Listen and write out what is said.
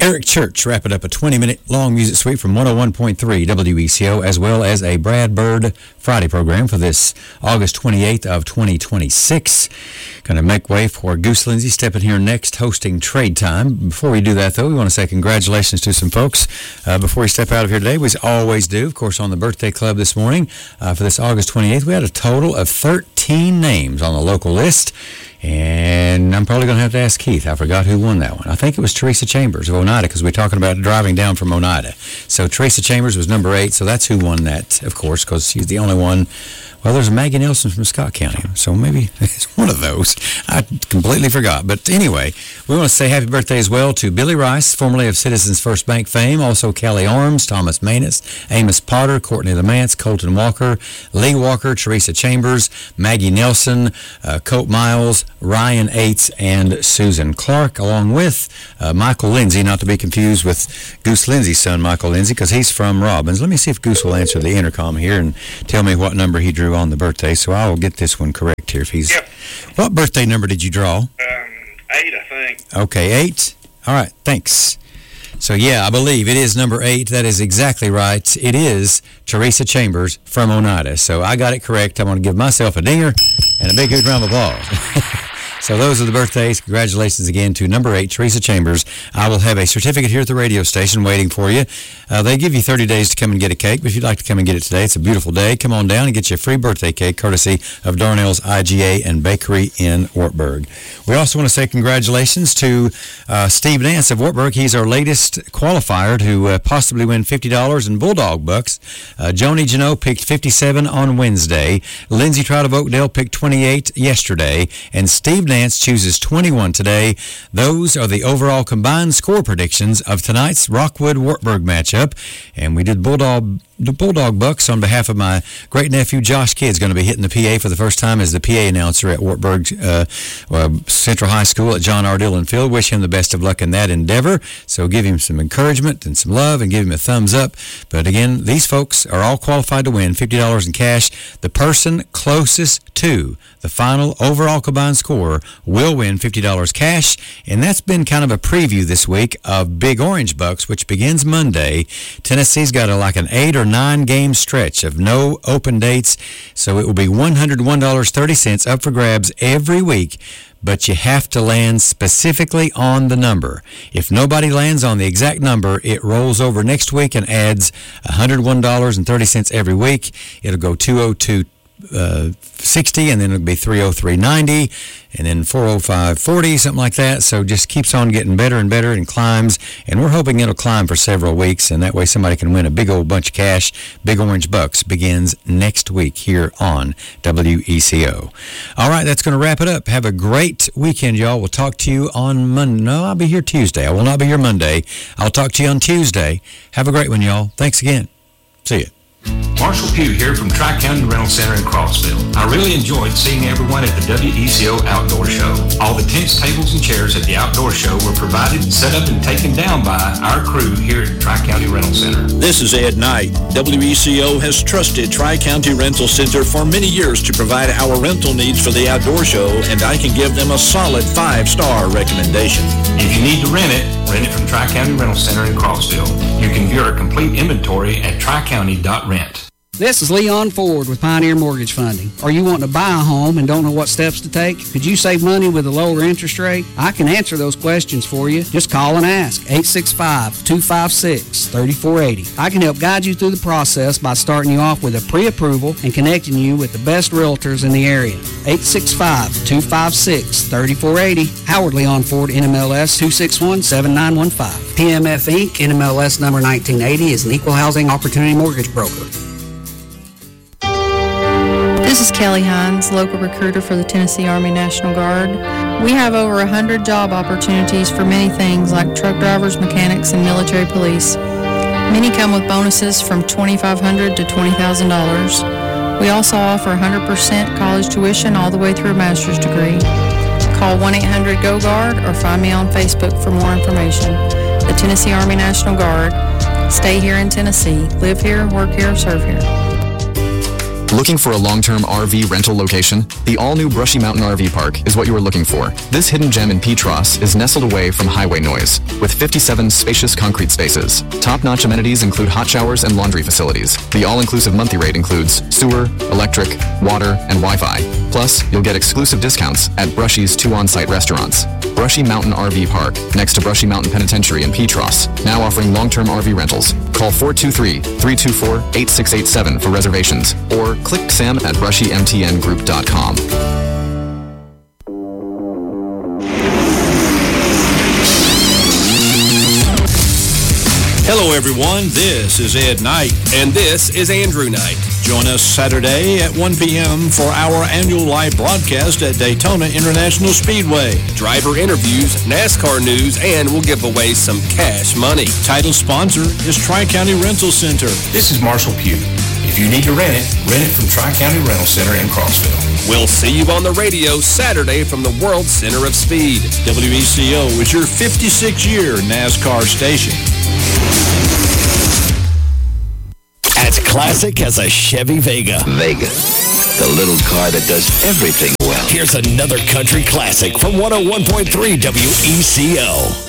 Eric Church wrapping up a 20-minute long music suite from 101.3 WECO, as well as a Brad Bird Friday program for this August 28th of 2026. Going to make way for Goose Lindsay stepping here next, hosting Trade Time. Before we do that, though, we want to say congratulations to some folks. Before we step out of here today, we always do, of course, on the birthday club this morning. For this August 28th, we had a total of 13 names on the local list. And I'm probably going to have to ask Keith. I forgot who won that one. I think it was Teresa Chambers of Oneida, because we're talking about driving down from Oneida. So Teresa Chambers was number 8, so that's who won that, of course, because she's the only one. Well, there's a Maggie Nelson from Scott County, so maybe it's one of those. I completely forgot. But anyway, we want to say happy birthday as well to Billy Rice, formerly of Citizens First Bank fame, also Kelly Arms, Thomas Maness, Amos Potter, Courtney Lamance, Colton Walker, Lee Walker, Teresa Chambers, Maggie Nelson, Colt Miles, Ryan Aites, and Susan Clark, along with Michael Lindsay, not to be confused with Goose Lindsay's son, Michael Lindsay, because he's from Robbins. Let me see if Goose will answer the intercom here and tell me what number he drew on the birthday, so I'll get this one correct here if he's... Yep. What birthday number did you draw? 8, I think. Okay, 8. All right, thanks. So, yeah, I believe it is number 8. That is exactly right. It is Teresa Chambers from Oneida. So I got it correct. I'm going to give myself a dinger and a big, huge round of applause. So those are the birthdays. Congratulations again to number 8, Teresa Chambers. I will have a certificate here at the radio station waiting for you. They give you 30 days to come and get a cake, but if you'd like to come and get it today, it's a beautiful day. Come on down and get you a free birthday cake courtesy of Darnell's IGA and Bakery in Wartburg. We also want to say congratulations to Steve Nance of Wartburg. He's our latest qualifier to possibly win $50 in Bulldog bucks. Joni Janot picked 57 on Wednesday. Lindsay Trout of Oakdale picked 28 yesterday, and Steve Nance chooses 21 today. Those are the overall combined score predictions of tonight's Rockwood-Wartburg matchup. And we did the Bulldog Bucks on behalf of my great-nephew Josh Kidd's going to be hitting the PA for the first time as the PA announcer at Wartburg Central High School at John R. Dillon Field. Wish him the best of luck in that endeavor. So give him some encouragement and some love and give him a thumbs up. But again, these folks are all qualified to win $50 in cash. The person closest to the final overall combined score will win $50 cash. And that's been kind of a preview this week of Big Orange Bucks, which begins Monday. Tennessee's got like an 8 or 9 game stretch of no open dates, so it will be $101.30 up for grabs every week, but you have to land specifically on the number. If nobody lands on the exact number, it rolls over next week and adds $101.30 every week. It'll go 202.60, and then it'll be 303.90, and then 405.40, something like that. So just keeps on getting better and better and climbs, and we're hoping it'll climb for several weeks, and that way somebody can win a big old bunch of cash. Big Orange Bucks begins next week here on WECO. All right, that's going to wrap it up. Have a great weekend, y'all. We'll talk to you on Monday. No, I'll be here Tuesday. I will not be here Monday. I'll talk to you on Tuesday. Have a great one, y'all. Thanks again. See you. Marshall Pugh here from Tri-County Rental Center in Crossville. I really enjoyed seeing everyone at the WECO Outdoor Show. All the tents, tables, and chairs at the Outdoor Show were provided, set up, and taken down by our crew here at Tri-County Rental Center. This is Ed Knight. WECO has trusted Tri-County Rental Center for many years to provide our rental needs for the Outdoor Show, and I can give them a solid 5-star recommendation. If you need to rent it from Tri-County Rental Center in Crossville. You can view our complete inventory at tricounty.rent. This is Leon Ford with Pioneer Mortgage Funding. Are you wanting to buy a home and don't know what steps to take? Could you save money with a lower interest rate? I can answer those questions for you. Just call and ask. 865-256-3480. I can help guide you through the process by starting you off with a pre-approval and connecting you with the best realtors in the area. 865-256-3480. Howard Leon Ford, NMLS 261-7915. PMF Inc., NMLS number 1980, is an equal housing opportunity mortgage broker. This is Kelly Hines, local recruiter for the Tennessee Army National Guard. We have over 100 job opportunities for many things like truck drivers, mechanics, and military police. Many come with bonuses from $2,500 to $20,000. We also offer 100% college tuition all the way through a master's degree. Call 1-800-GO-GUARD or find me on Facebook for more information. The Tennessee Army National Guard. Stay here in Tennessee. Live here, work here, serve here. Looking for a long-term RV rental location? The all-new Brushy Mountain RV Park is what you are looking for. This hidden gem in Petros is nestled away from highway noise, with 57 spacious concrete spaces. Top-notch amenities include hot showers and laundry facilities. The all-inclusive monthly rate includes sewer, electric, water, and Wi-Fi. Plus, you'll get exclusive discounts at Brushy's 2 on-site restaurants. Brushy Mountain RV Park, next to Brushy Mountain Penitentiary in Petros, now offering long-term RV rentals. Call 423-324-8687 for reservations, or click Sam at brushymtngroup.com. Hello, everyone. This is Ed Knight. And this is Andrew Knight. Join us Saturday at 1 p.m. for our annual live broadcast at Daytona International Speedway. Driver interviews, NASCAR news, and we'll give away some cash money. Title sponsor is Tri-County Rental Center. This is Marshall Pugh. If you need to rent it from Tri-County Rental Center in Crossville. We'll see you on the radio Saturday from the World Center of Speed. WECO is your 56-year NASCAR station. As classic as a Chevy Vega. Vega, the little car that does everything well. Here's another country classic from 101.3 WECO.